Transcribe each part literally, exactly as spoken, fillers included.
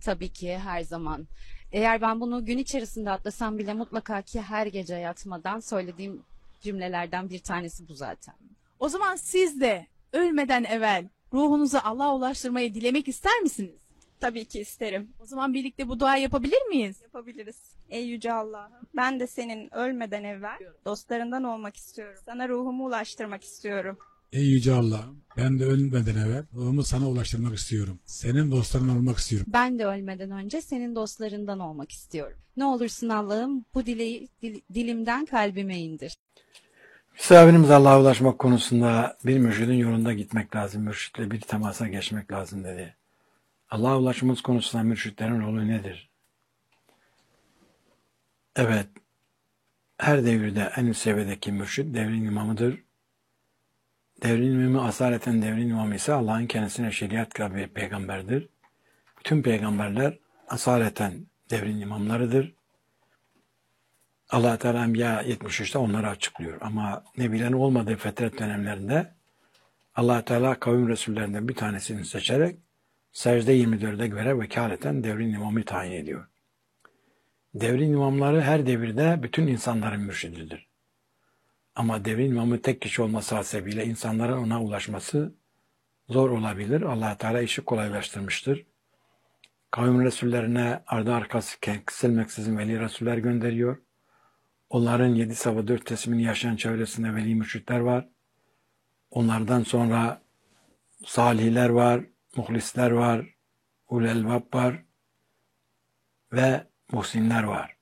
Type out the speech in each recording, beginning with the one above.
Tabii ki her zaman. Eğer ben bunu gün içerisinde atlasam bile mutlaka ki her gece yatmadan söylediğim cümlelerden bir tanesi bu zaten. O zaman siz de ölmeden evvel ruhunuzu Allah'a ulaştırmayı dilemek ister misiniz? Tabii ki isterim. O zaman birlikte bu duayı yapabilir miyiz? Yapabiliriz. Ey Yüce Allah'ım, ben de senin ölmeden evvel dostlarından olmak istiyorum. Sana ruhumu ulaştırmak istiyorum. Ey Yüce Allah'ım, ben de ölmeden evvel ruhumu sana ulaştırmak istiyorum. Senin dostların olmak istiyorum. Ben de ölmeden önce senin dostlarından olmak istiyorum. Ne olursun Allah'ım bu dileği dil- dilimden kalbime indir. Misafirimiz Allah'a ulaşmak konusunda bir mürşidin yolunda gitmek lazım. Mürşitle bir temasa geçmek lazım dedi. Allah'a ulaşmamız konusunda mürşitlerin rolü nedir? Evet, her devirde en üst seviyedeki mürşit devrin imamıdır. Devrin imamı asaleten devrin imamı ise Allah'ın kendisine şeriat kılan bir peygamberdir. Bütün peygamberler asaleten devrin imamlarıdır. Allah Teala Enbiya yetmiş üçte onları açıklıyor. Ama nebilerin olmadığı fetret dönemlerinde Allah Teala kavim resullerinden bir tanesini seçerek secde yirmi dörde göre vekaleten devrin imamı tayin ediyor. Devrin imamları her devirde bütün insanların mürşididir. Ama devrin imamı tek kişi olması hasebiyle insanların ona ulaşması zor olabilir. Allah Teala işi kolaylaştırmıştır. Kavim resullerine ardı arkası kesilmeksizin veli resuller gönderiyor. Onların yedi sabah dört teslimini yaşayan çevresinde veli mürşitler var. Onlardan sonra salihler var, muhlisler var, ulul elbab var ve muhsinler var.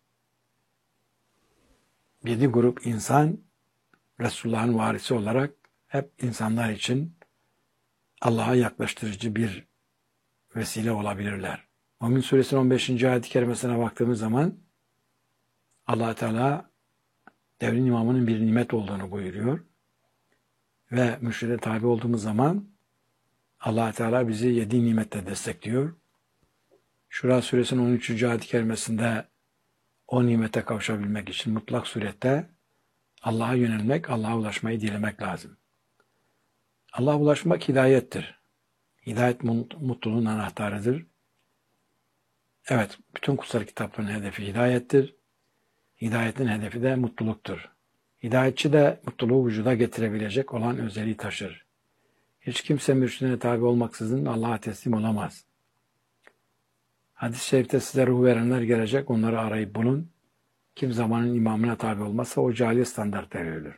Yedi grup insan Resulullah'ın varisi olarak hep insanlar için Allah'a yaklaştırıcı bir vesile olabilirler. Mümin Suresinin on beşinci ayet-i kerimesine baktığımız zaman Allah Teala devrin imamının bir nimet olduğunu buyuruyor. Ve mürşide tabi olduğumuz zaman Allah Teala bizi yedi nimetle destekliyor. Şura Suresinin on üçüncü ayet-i kerimesinde o nimete kavuşabilmek için mutlak surette Allah'a yönelmek, Allah'a ulaşmayı dilemek lazım. Allah'a ulaşmak hidayettir. Hidayet mutluluğun anahtarıdır. Evet, bütün kutsal kitapların hedefi hidayettir. Hidayetin hedefi de mutluluktur. Hidayetçi de mutluluğu vücuda getirebilecek olan özelliği taşır. Hiç kimse mürşidine tabi olmaksızın Allah'a teslim olamaz. Hadis-i şerifte size ruh verenler gelecek, onları arayıp bulun. Kim zamanın imamına tabi olmazsa o cahiliye standartları ölür.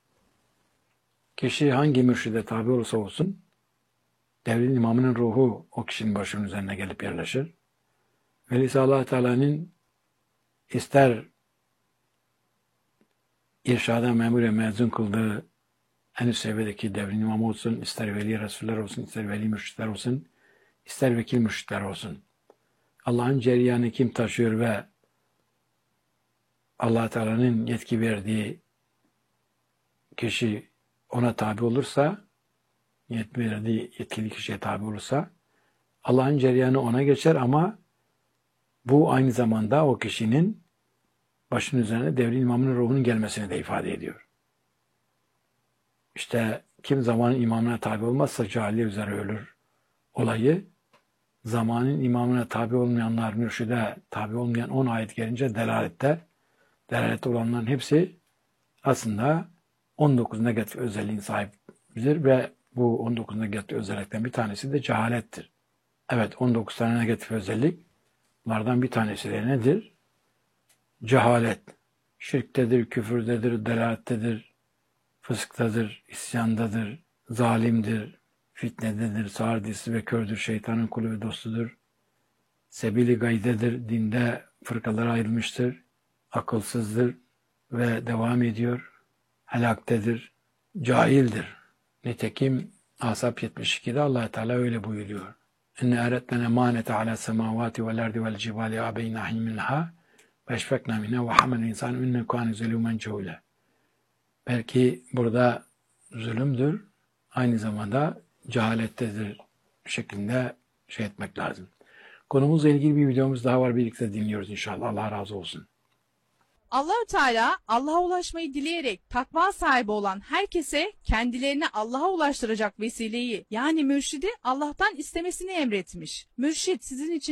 Kişi hangi mürşide tabi olursa olsun, devrin imamının ruhu o kişinin başının üzerine gelip yerleşir. Velisi Allah Teala'nın ister irşada memur ve mezun kıldığı en üst seviyedeki devrin imamı olsun, ister veli resuller olsun, ister veli mürşitler olsun, ister vekil mürşitler olsun. Allah'ın cereyanı kim taşıyor ve Allah Teala'nın yetki verdiği kişi ona tabi olursa, yetki verdiği yetkili kişiye tabi olursa, Allah'ın cereyanı ona geçer ama bu aynı zamanda o kişinin başının üzerine devrin imamının ruhunun gelmesini de ifade ediyor. İşte kim zamanın imamına tabi olmazsa cahiliye üzere ölür olayı, zamanın imamına tabi olmayanlar, mürşide tabi olmayan on ayet gelince delalette, delalette olanların hepsi aslında on dokuz negatif özelliğin sahibidir ve bu on dokuz negatif özellikten bir tanesi de cehalettir. Evet, on dokuz tane negatif özellik, bunlardan bir tanesi de nedir? Cehalet. Şirktedir, küfürdedir, delalettedir, fısktadır, isyandadır, zalimdir, fitnededir, sağırdisi ve kördür, şeytanın kulu ve dostudur. Sebili gaydedir, dinde fırkalara ayrılmıştır, akılsızdır ve devam ediyor. Helaktedir, cahildir. Nitekim Asap yetmiş ikide Allah Teala öyle buyuruyor. İnne eretlen emanete ala semavati vel ardi vel cibali abeyna minha ve eşfekna minha ve hamel insan inne kâne zulümen cehûle. Belki burada zulümdür, aynı zamanda cehalettedir şeklinde şey etmek lazım. Konumuzla ilgili bir videomuz daha var, birlikte dinliyoruz inşallah. Allah razı olsun. Allahü Teala Allah'a ulaşmayı dileyerek takva sahibi olan herkese kendilerini Allah'a ulaştıracak vesileyi yani mürşidi Allah'tan istemesini emretmiş. Mürşid sizin için